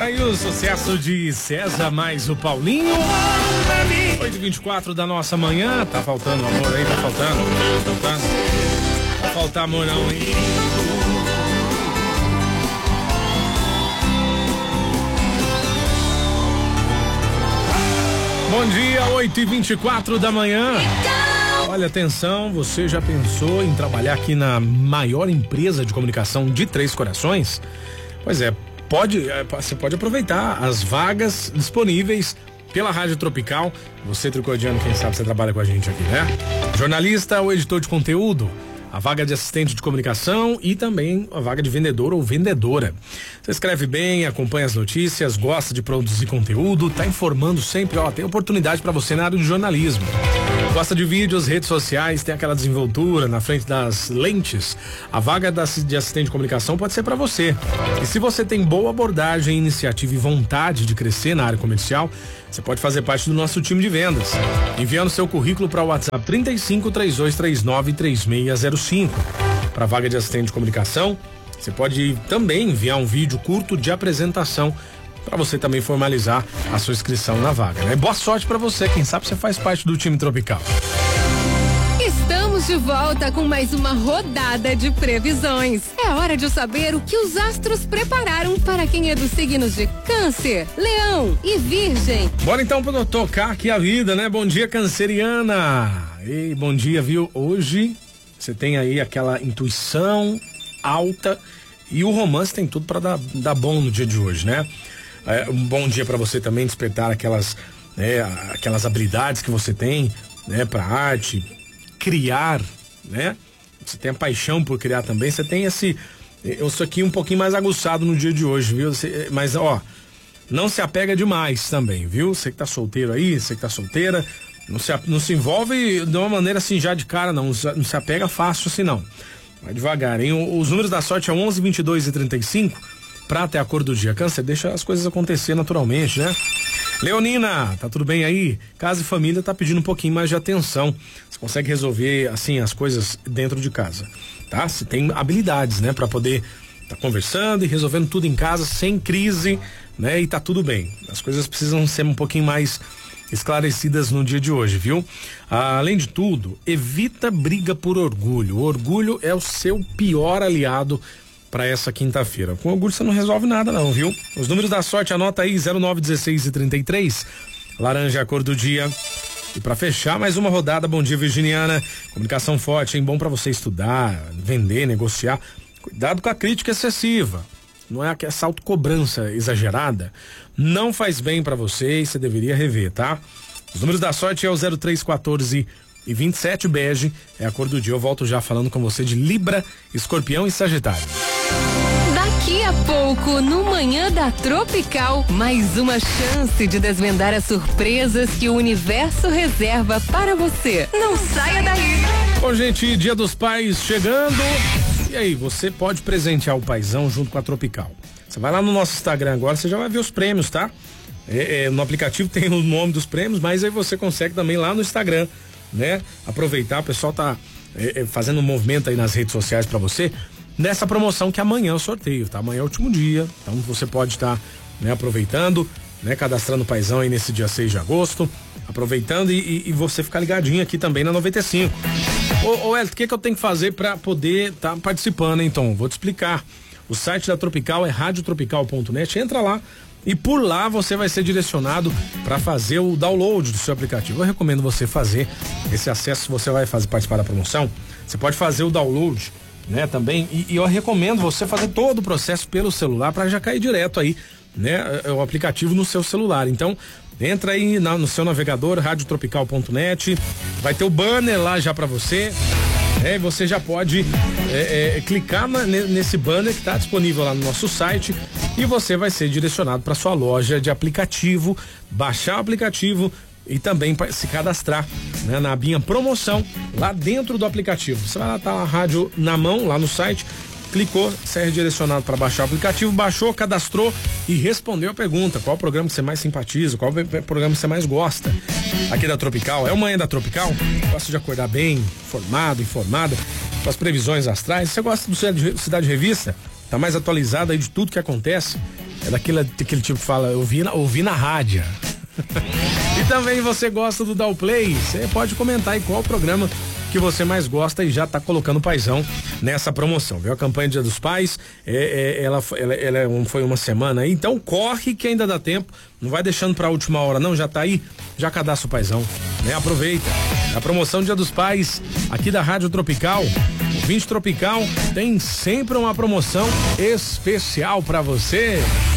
Aí o sucesso de César mais o Paulinho. 8h24 da nossa manhã. Tá faltando amor aí, tá faltando. Vai faltar amor não, hein? Bom dia, 8h24 da manhã. Olha, atenção, você já pensou em trabalhar aqui na maior empresa de comunicação de Três Corações? Pois é, você pode aproveitar as vagas disponíveis pela Rádio Tropical. Você, tricodiano, quem sabe você trabalha com a gente aqui, né? Jornalista ou editor de conteúdo, a vaga de assistente de comunicação e também a vaga de vendedor ou vendedora. Você escreve bem, acompanha as notícias, gosta de produzir conteúdo, tá informando sempre, tem oportunidade para você na área de jornalismo. Gosta de vídeos, redes sociais, tem aquela desenvoltura na frente das lentes. A vaga de assistente de comunicação pode ser para você. E se você tem boa abordagem, iniciativa e vontade de crescer na área comercial, você pode fazer parte do nosso time de vendas, enviando seu currículo para o WhatsApp 35-3239-3605. Para a vaga de assistente de comunicação, você pode também enviar um vídeo curto de apresentação para você também formalizar a sua inscrição na vaga, né? Boa sorte para você, quem sabe você faz parte do time Tropical. Estamos de volta com mais uma rodada de previsões. É hora de saber o que os astros prepararam para quem é dos signos de Câncer, Leão e Virgem. Bora então para tocar aqui a vida, né? Bom dia, canceriana. Ei, bom dia, viu? Hoje você tem aí aquela intuição alta e o romance tem tudo para dar bom no dia de hoje, né? Um bom dia para você também despertar aquelas habilidades que você tem, né, para arte, criar, né? Você tem a paixão por criar também. Você tem eu sou aqui um pouquinho mais aguçado no dia de hoje, viu? Mas não se apega demais também, viu? Você que tá solteiro aí, você que tá solteira, não se envolve de uma maneira assim já de cara, não se apega fácil assim não. Vai devagar, hein? Os números da sorte é 11, 22 e 35. Prata é a cor do dia. Câncer, deixa as coisas acontecer naturalmente, né? Leonina, tá tudo bem aí? Casa e família tá pedindo um pouquinho mais de atenção. Você consegue resolver, assim, as coisas dentro de casa, tá? Você tem habilidades, né? Pra poder tá conversando e resolvendo tudo em casa sem crise, né? E tá tudo bem. As coisas precisam ser um pouquinho mais esclarecidas no dia de hoje, viu? Além de tudo, evita briga por orgulho. O orgulho é o seu pior aliado para essa quinta-feira. Com orgulho você não resolve nada não, viu? Os números da sorte, anota aí, 09, 16 e 33. Laranja é a cor do dia. E para fechar mais uma rodada, bom dia, virginiana. Comunicação forte, hein? Bom para você estudar, vender, negociar. Cuidado com a crítica excessiva. Não é essa autocobrança exagerada. Não faz bem para você e você deveria rever, tá? Os números da sorte é o 03, 14 e 27, bege é a cor do dia. Eu volto já falando com você de Libra, Escorpião e Sagitário. Daqui a pouco, no Manhã da Tropical, mais uma chance de desvendar as surpresas que o universo reserva para você. Não saia daí. Bom, gente, Dia dos Pais chegando. E aí, você pode presentear o paizão junto com a Tropical. Você vai lá no nosso Instagram agora, você já vai ver os prêmios, tá? No aplicativo tem o nome dos prêmios, mas aí você consegue também lá no Instagram, né? Aproveitar, o pessoal tá fazendo um movimento aí nas redes sociais para você, nessa promoção que amanhã é o sorteio, tá? Amanhã é o último dia, então você pode estar, né, aproveitando, né? Cadastrando o paizão aí nesse dia 6 de agosto, aproveitando e você ficar ligadinho aqui também na 95. Ô Elton, o que eu tenho que fazer para poder estar participando, então? Vou te explicar. O site da Tropical é radiotropical.net, entra lá e por lá você vai ser direcionado para fazer o download do seu aplicativo. Eu recomendo você fazer esse acesso, você vai participar da promoção, você pode fazer o download, né, também, e eu recomendo você fazer todo o processo pelo celular para já cair direto aí, né, o aplicativo no seu celular. Então, entra aí no seu navegador, radiotropical.net, vai ter o banner lá já para você, e você já pode clicar nesse banner que está disponível lá no nosso site e você vai ser direcionado para sua loja de aplicativo, baixar o aplicativo e também se cadastrar, né, na abinha promoção lá dentro do aplicativo. Você vai lá, tá a rádio na mão lá no site, clicou, você é redirecionado para baixar o aplicativo, baixou, cadastrou e respondeu a pergunta: qual programa que você mais simpatiza, qual programa que você mais gosta aqui da Tropical. É o Manhã da Tropical, gosta de acordar bem, informada com as previsões astrais. Você gosta do Cidade Revista? Tá mais atualizado aí de tudo que acontece É daquele tipo que fala, ouvi na rádio. E também você gosta do Dowplay? Você pode comentar aí qual programa que você mais gosta e já tá colocando o paizão nessa promoção, viu? A campanha Dia dos Pais, foi uma semana aí, então corre que ainda dá tempo, não vai deixando pra última hora não, já tá aí, já cadastra o paizão, né? Aproveita, a promoção Dia dos Pais aqui da Rádio Tropical, o 20 Tropical tem sempre uma promoção especial pra você.